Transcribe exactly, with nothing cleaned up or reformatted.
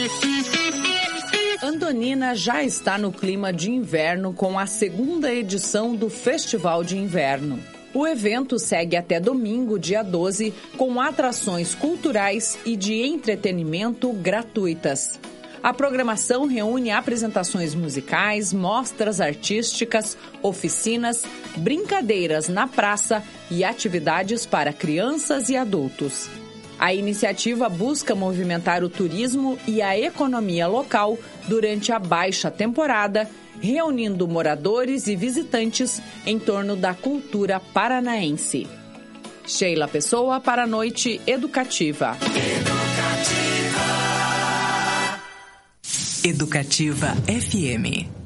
Antonina já está no clima de inverno com a segunda edição do Festival de Inverno. O evento segue até domingo, dia doze, com atrações culturais e de entretenimento gratuitas. A programação reúne apresentações musicais, mostras artísticas, oficinas, brincadeiras na praça e atividades para crianças e adultos. A iniciativa busca movimentar o turismo e a economia local durante a baixa temporada, reunindo moradores e visitantes em torno da cultura paranaense. Sheila Pessoa para a Noite Educativa. Educativa F M.